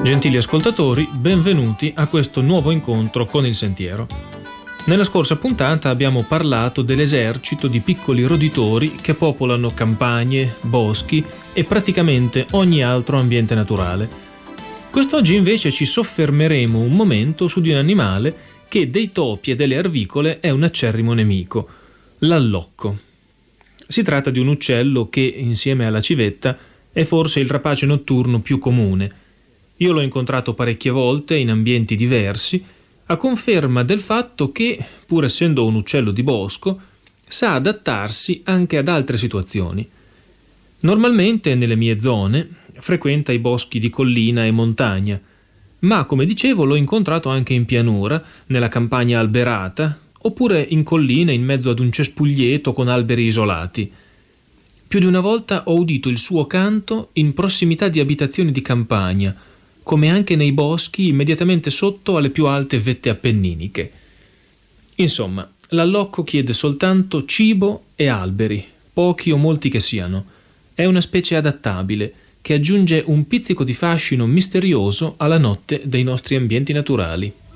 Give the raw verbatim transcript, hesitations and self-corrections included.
Gentili ascoltatori, benvenuti a questo nuovo incontro con il sentiero. Nella scorsa puntata abbiamo parlato dell'esercito di piccoli roditori che popolano campagne, boschi e praticamente ogni altro ambiente naturale. Quest'oggi invece ci soffermeremo un momento su di un animale che dei topi e delle arvicole è un acerrimo nemico, l'allocco. Si tratta di un uccello che, insieme alla civetta, è forse il rapace notturno più comune. Io l'ho incontrato parecchie volte in ambienti diversi, a conferma del fatto che, pur essendo un uccello di bosco, sa adattarsi anche ad altre situazioni. Normalmente, nelle mie zone, frequenta i boschi di collina e montagna, ma, come dicevo, l'ho incontrato anche in pianura, nella campagna alberata, oppure in collina in mezzo ad un cespuglieto con alberi isolati. Più di una volta ho udito il suo canto in prossimità di abitazioni di campagna, come anche nei boschi immediatamente sotto alle più alte vette appenniniche. Insomma, l'allocco chiede soltanto cibo e alberi, pochi o molti che siano. È una specie adattabile, che aggiunge un pizzico di fascino misterioso alla notte dei nostri ambienti naturali.